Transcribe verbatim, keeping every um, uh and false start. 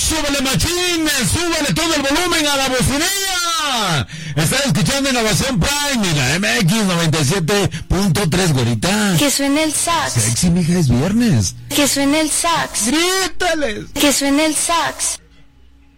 súbele machín, súbele todo el volumen a la bocinilla. Estás escuchando Innovación Prime y la M X noventa y siete punto tres, güerita. Que suene el sax. Sexy, mija, es viernes. Que suene el sax. Grítales. Que suene el sax.